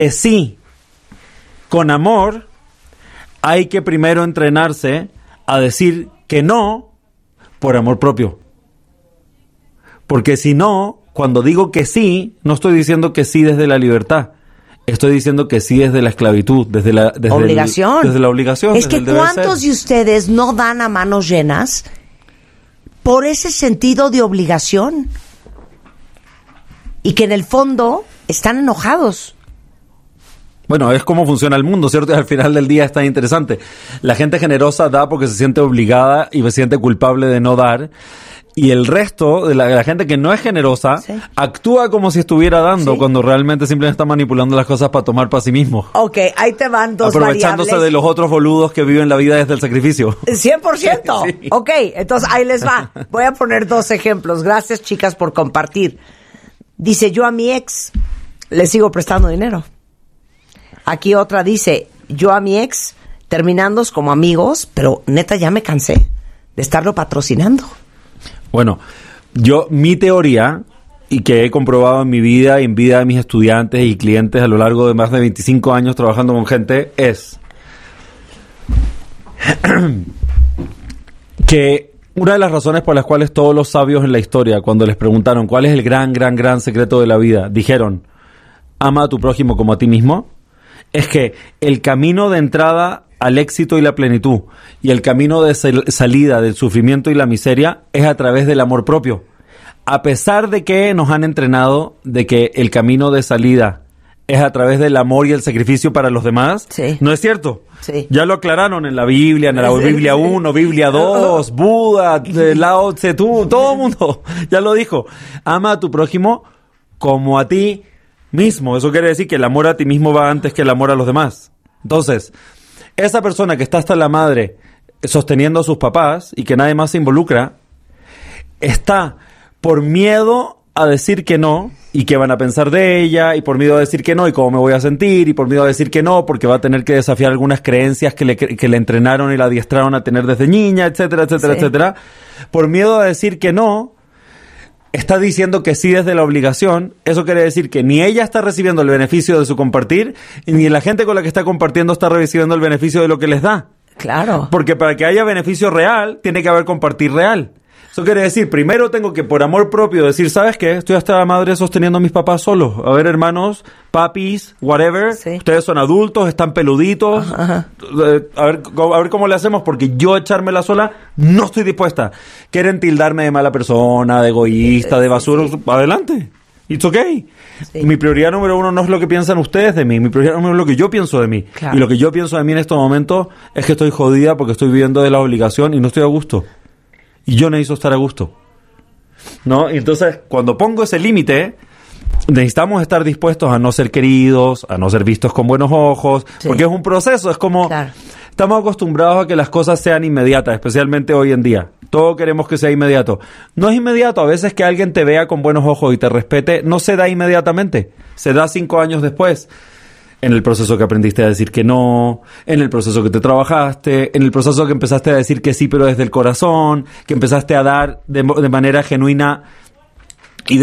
que sí con amor, hay que primero entrenarse a decir que no por amor propio. Porque si no, cuando digo que sí, no estoy diciendo que sí desde la libertad. Estoy diciendo que sí desde la esclavitud, desde la obligación. Desde la obligación. Es que ¿cuántos de ustedes no dan a manos llenas por ese sentido de obligación? Y que en el fondo están enojados. Bueno, es como funciona el mundo, ¿cierto? Y al final del día es tan interesante. La gente generosa da porque se siente obligada y se siente culpable de no dar. Y el resto de la gente que no es generosa, sí, actúa como si estuviera dando, sí, cuando realmente simplemente está manipulando las cosas para tomar para sí mismo. Ok, ahí te van dos aprovechándose variables. De los otros boludos que viven la vida desde el sacrificio. 100%. Sí. Ok, entonces ahí les va. Voy a poner dos ejemplos. Gracias, chicas, por compartir. Dice, yo a mi ex le sigo prestando dinero. Aquí otra dice, yo a mi ex terminando como amigos, pero neta ya me cansé de estarlo patrocinando. Bueno, mi teoría, y que he comprobado en mi vida y en vida de mis estudiantes y clientes a lo largo de más de 25 años trabajando con gente, es que una de las razones por las cuales todos los sabios en la historia, cuando les preguntaron cuál es el gran secreto de la vida, dijeron, ama a tu prójimo como a ti mismo, es que el camino de entrada al éxito y la plenitud y el camino de salida del sufrimiento y la miseria es a través del amor propio. A pesar de que nos han entrenado de que el camino de salida es a través del amor y el sacrificio para los demás, sí, no es cierto. Sí. Ya lo aclararon en la Biblia, en la Biblia 1, Biblia 2, Buda, Lao Tse, todo el mundo ya lo dijo. Ama a tu prójimo como a ti mismo. Eso quiere decir que el amor a ti mismo va antes que el amor a los demás. Entonces, esa persona que está hasta la madre sosteniendo a sus papás y que nadie más se involucra, está por miedo a decir que no y qué van a pensar de ella, y por miedo a decir que no y cómo me voy a sentir, y por miedo a decir que no porque va a tener que desafiar algunas creencias que le entrenaron y la adiestraron a tener desde niña, etcétera, etcétera, sí, etcétera. Por miedo a decir que no, está diciendo que sí desde la obligación. Eso quiere decir que ni ella está recibiendo el beneficio de su compartir, ni la gente con la que está compartiendo está recibiendo el beneficio de lo que les da. Claro. Porque para que haya beneficio real, tiene que haber compartir real. Eso quiere decir, primero tengo que por amor propio decir, ¿sabes qué? Estoy hasta la madre sosteniendo a mis papás solos. A ver, hermanos, papis, whatever, sí, ustedes son adultos, están peluditos. Ajá. A ver cómo le hacemos, porque yo echármela sola no estoy dispuesta. Quieren tildarme de mala persona, de egoísta, de basura. Sí. Adelante. It's okay. Sí. Mi prioridad número uno no es lo que piensan ustedes de mí. Mi prioridad número uno es lo que yo pienso de mí. Claro. Y lo que yo pienso de mí en estos momentos es que estoy jodida porque estoy viviendo de la obligación y no estoy a gusto. Y yo necesito estar a gusto, ¿no? Y entonces, cuando pongo ese límite, necesitamos estar dispuestos a no ser queridos, a no ser vistos con buenos ojos, sí, porque es un proceso, es como... Claro. Estamos acostumbrados a que las cosas sean inmediatas, especialmente hoy en día. Todos queremos que sea inmediato. No es inmediato, a veces que alguien te vea con buenos ojos y te respete, no se da inmediatamente, se da 5 años después. En el proceso que aprendiste a decir que no, en el proceso que te trabajaste, en el proceso que empezaste a decir que sí, pero desde el corazón, que empezaste a dar de manera genuina y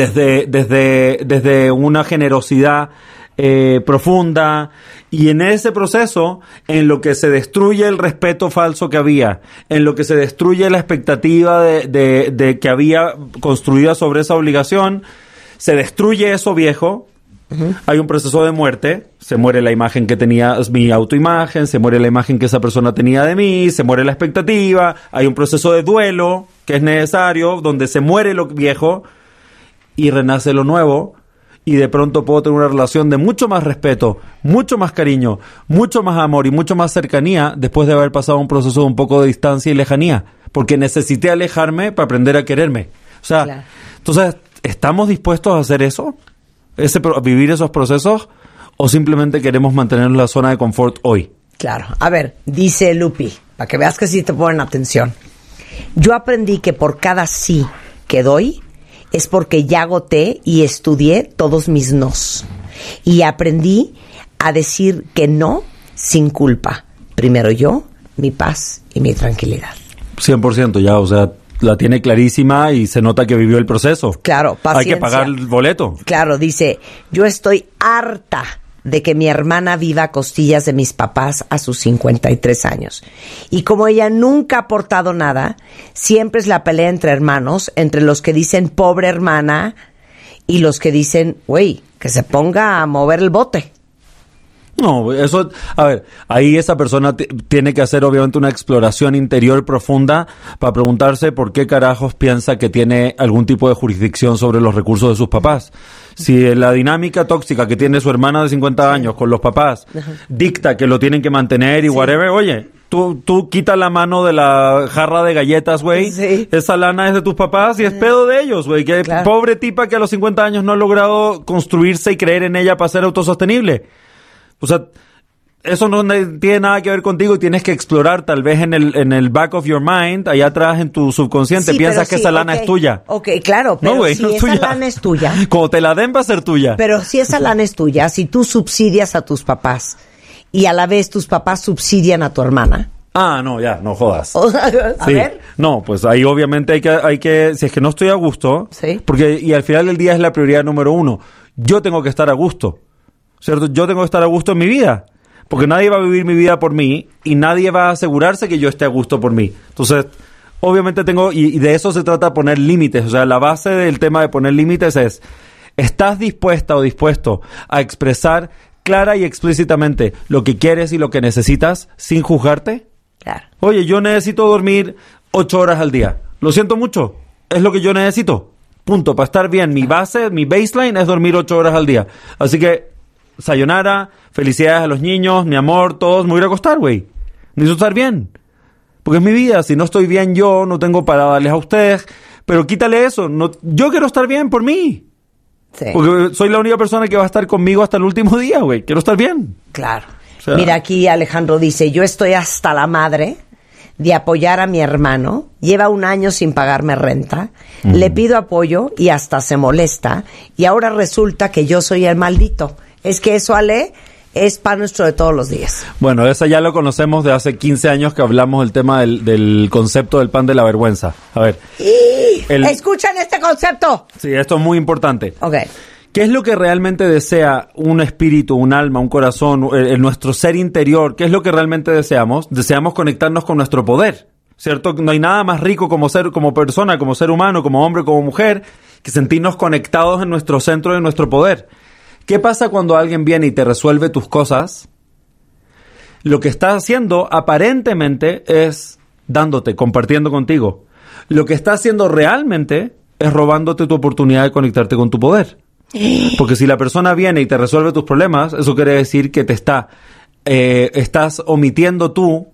desde una generosidad profunda. Y en ese proceso, en lo que se destruye el respeto falso que había, en lo que se destruye la expectativa de que había construida sobre esa obligación, se destruye eso viejo. Uh-huh. Hay un proceso de muerte, se muere la imagen que tenía, mi autoimagen, se muere la imagen que esa persona tenía de mí, se muere la expectativa, hay un proceso de duelo que es necesario, donde se muere lo viejo y renace lo nuevo, y de pronto puedo tener una relación de mucho más respeto, mucho más cariño, mucho más amor y mucho más cercanía después de haber pasado un proceso de un poco de distancia y lejanía, porque necesité alejarme para aprender a quererme. O sea, claro. Entonces, ¿estamos dispuestos a hacer eso? ¿Vivir esos procesos? ¿O simplemente queremos mantener en la zona de confort hoy? Claro. A ver, dice Lupi, para que veas que sí te ponen atención. Yo aprendí que por cada sí que doy es porque ya agoté y estudié todos mis nos. Y aprendí a decir que no sin culpa. Primero yo, mi paz y mi tranquilidad. 100% ya, o sea... La tiene clarísima y se nota que vivió el proceso. Claro, paciencia. Hay que pagar el boleto. Claro, dice, yo estoy harta de que mi hermana viva a costillas de mis papás a sus 53 años. Y como ella nunca ha aportado nada, siempre es la pelea entre hermanos, entre los que dicen pobre hermana y los que dicen, güey, que se ponga a mover el bote. No, eso, a ver, ahí esa persona tiene que hacer obviamente una exploración interior profunda para preguntarse por qué carajos piensa que tiene algún tipo de jurisdicción sobre los recursos de sus papás. Si la dinámica tóxica que tiene su hermana de 50 años con los papás dicta que lo tienen que mantener y whatever, oye, tú quita la mano de la jarra de galletas, güey. Sí. Esa lana es de tus papás y es pedo de ellos, güey. Que pobre tipa que a los 50 años no ha logrado construirse y creer en ella para ser autosostenible. O sea, eso no tiene nada que ver contigo y tienes que explorar tal vez en el back of your mind, allá atrás en tu subconsciente, piensas que esa lana es tuya. Ok, claro, pero si esa lana es tuya. Como te la den va a ser tuya. Pero si esa lana es tuya, si tú subsidias a tus papás y a la vez tus papás subsidian a tu hermana. Ah, no, ya, no jodas. A ver. No, pues ahí obviamente hay que, si es que no estoy a gusto, sí. Porque, y al final del día es la prioridad número 1. Yo tengo que estar a gusto. ¿Cierto? Yo tengo que estar a gusto en mi vida, porque nadie va a vivir mi vida por mí y nadie va a asegurarse que yo esté a gusto por mí. Entonces, obviamente y de eso se trata, poner límites. O sea, la base del tema de poner límites es, ¿estás dispuesta o dispuesto a expresar clara y explícitamente lo que quieres y lo que necesitas sin juzgarte? Claro. Oye, yo necesito dormir 8 horas al día. Lo siento mucho, es lo que yo necesito. Punto, para estar bien. Mi base, mi baseline es dormir 8 horas al día. Así que sayonara, felicidades a los niños, mi amor, todos, me voy a ir a acostar, güey. Necesito estar bien. Porque es mi vida, si no estoy bien yo, no tengo para darles a ustedes, pero quítale eso, yo quiero estar bien por mí. Sí. Porque soy la única persona que va a estar conmigo hasta el último día, güey. Quiero estar bien. Claro. O sea, mira, aquí Alejandro dice, yo estoy hasta la madre de apoyar a mi hermano, lleva 1 año sin pagarme renta, le pido apoyo y hasta se molesta, y ahora resulta que yo soy el maldito. Es que eso, Ale, es pan nuestro de todos los días. Bueno, esa ya lo conocemos de hace 15 años que hablamos del tema del concepto del pan de la vergüenza. A ver. ¿Escuchan este concepto? Sí, esto es muy importante. Ok. ¿Qué es lo que realmente desea un espíritu, un alma, un corazón, nuestro ser interior? ¿Qué es lo que realmente deseamos? Deseamos conectarnos con nuestro poder, ¿cierto? No hay nada más rico como persona, como ser humano, como hombre, como mujer, que sentirnos conectados en nuestro centro de nuestro poder. ¿Qué pasa cuando alguien viene y te resuelve tus cosas? Lo que está haciendo aparentemente es dándote, compartiendo contigo. Lo que está haciendo realmente es robándote tu oportunidad de conectarte con tu poder. Porque si la persona viene y te resuelve tus problemas, eso quiere decir que estás omitiendo tu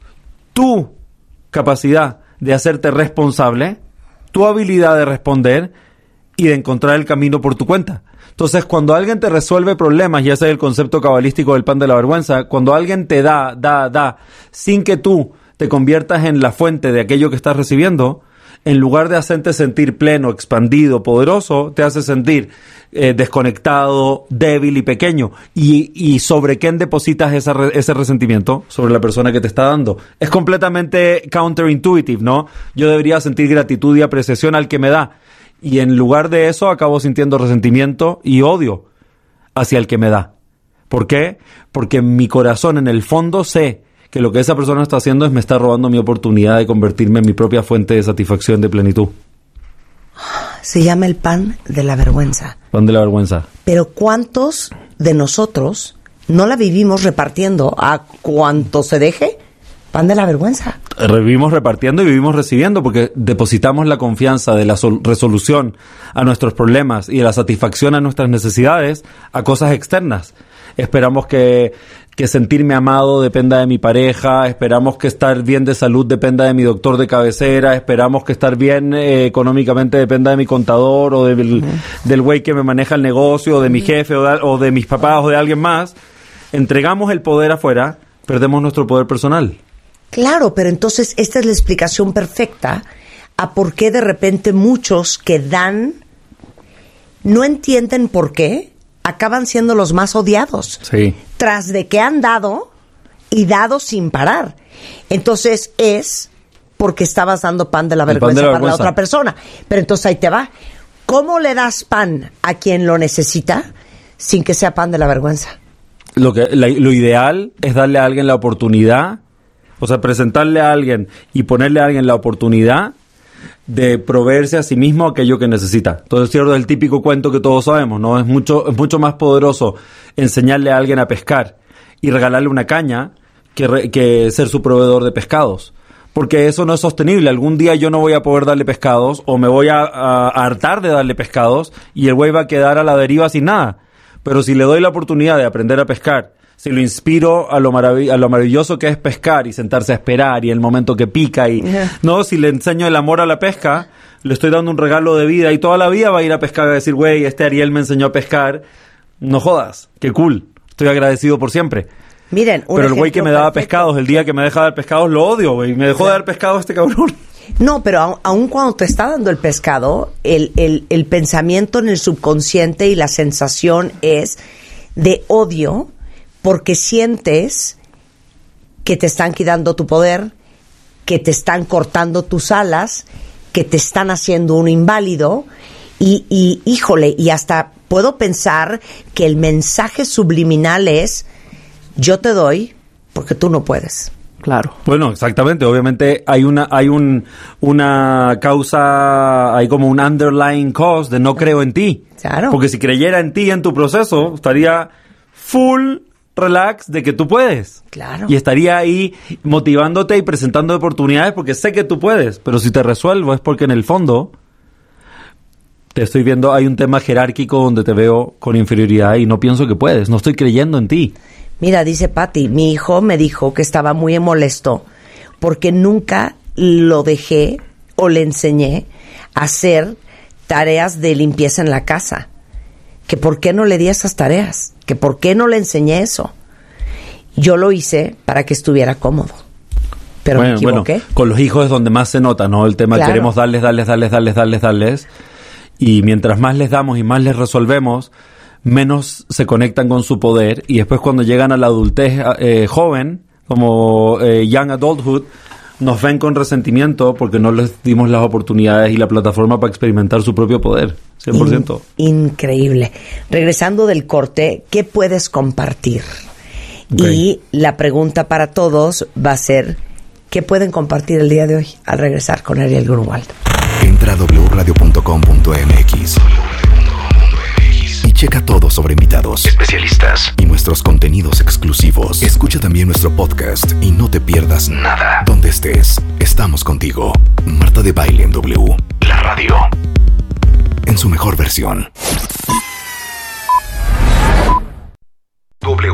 capacidad de hacerte responsable, tu habilidad de responder y de encontrar el camino por tu cuenta. Entonces, cuando alguien te resuelve problemas, y ese es el concepto cabalístico del pan de la vergüenza, cuando alguien te da, sin que tú te conviertas en la fuente de aquello que estás recibiendo, en lugar de hacerte sentir pleno, expandido, poderoso, te hace sentir desconectado, débil y pequeño. ¿Y sobre quién depositas ese resentimiento? Sobre la persona que te está dando. Es completamente counterintuitive, ¿no? Yo debería sentir gratitud y apreciación al que me da. Y en lugar de eso acabo sintiendo resentimiento y odio hacia el que me da. ¿Por qué? Porque en mi corazón, en el fondo, sé que lo que esa persona está haciendo es me está robando mi oportunidad de convertirme en mi propia fuente de satisfacción, de plenitud. Se llama el pan de la vergüenza. Pan de la vergüenza. Pero ¿cuántos de nosotros no la vivimos repartiendo a cuanto se deje? Pan de la vergüenza. Vivimos repartiendo y vivimos recibiendo porque depositamos la confianza de la resolución a nuestros problemas y de la satisfacción a nuestras necesidades a cosas externas. Esperamos que sentirme amado dependa de mi pareja, esperamos que estar bien de salud dependa de mi doctor de cabecera, esperamos que estar bien económicamente dependa de mi contador o del güey que me maneja el negocio, o de mi jefe o de mis papás o de alguien más. Entregamos el poder afuera, perdemos nuestro poder personal. Claro, pero entonces esta es la explicación perfecta a por qué de repente muchos que dan no entienden por qué acaban siendo los más odiados. Sí. Tras de que han dado y dado sin parar. Entonces es porque estabas dando pan de la vergüenza para la otra persona. Pero entonces ahí te va. ¿Cómo le das pan a quien lo necesita sin que sea pan de la vergüenza? lo ideal es darle a alguien la oportunidad, o sea, presentarle a alguien y ponerle a alguien la oportunidad de proveerse a sí mismo aquello que necesita. Entonces, cierto, es el típico cuento que todos sabemos, ¿no? Es mucho más poderoso enseñarle a alguien a pescar y regalarle una caña que ser su proveedor de pescados. Porque eso no es sostenible. Algún día yo no voy a poder darle pescados o me voy a hartar de darle pescados y el güey va a quedar a la deriva sin nada. Pero si le doy la oportunidad de aprender a pescar, si lo inspiro a lo maravilloso que es pescar y sentarse a esperar y el momento que pica y no, si le enseño el amor a la pesca, le estoy dando un regalo de vida y toda la vida va a ir a pescar y va a decir, güey, Ariel me enseñó a pescar, no jodas, qué cool, estoy agradecido por siempre. Miren, pero el güey que me daba pescados, el día que me deja dar pescados, lo odio, güey. Me dejó de dar pescado este cabrón. No, pero aun cuando te está dando el pescado, el pensamiento en el subconsciente y la sensación es de odio porque sientes que te están quitando tu poder, que te están cortando tus alas, que te están haciendo un inválido y híjole, y hasta puedo pensar que el mensaje subliminal es: yo te doy porque tú no puedes. Claro. Bueno, exactamente. Obviamente hay una causa, hay como un underlying cause de no creo en ti. Claro. Porque si creyera en ti, en tu proceso, estaría full relax de que tú puedes. Claro. Y estaría ahí motivándote y presentando oportunidades porque sé que tú puedes. Pero si te resuelvo es porque en el fondo te estoy viendo, hay un tema jerárquico donde te veo con inferioridad y no pienso que puedes. No estoy creyendo en ti. Mira, dice Patti, mi hijo me dijo que estaba muy molesto porque nunca lo dejé o le enseñé a hacer tareas de limpieza en la casa. Que por qué no le di esas tareas, que por qué no le enseñé eso. Yo lo hice para que estuviera cómodo. Pero me equivoqué. Bueno, con los hijos es donde más se nota, ¿no? El tema, claro. Queremos darles. Y mientras más les damos y más les resolvemos, menos se conectan con su poder y después cuando llegan a la adultez joven, como young adulthood, nos ven con resentimiento porque no les dimos las oportunidades y la plataforma para experimentar su propio poder, 100%. Increíble. Regresando del corte, ¿qué puedes compartir? Okay. Y la pregunta para todos va a ser, ¿qué pueden compartir el día de hoy al regresar con Ariel Grunwald? Entra a wradio.com.mx y checa todo sobre invitados, especialistas y nuestros contenidos exclusivos. Escucha también nuestro podcast y no te pierdas nada. Donde estés, estamos contigo. Marta de Baile en W, la radio, en su mejor versión. W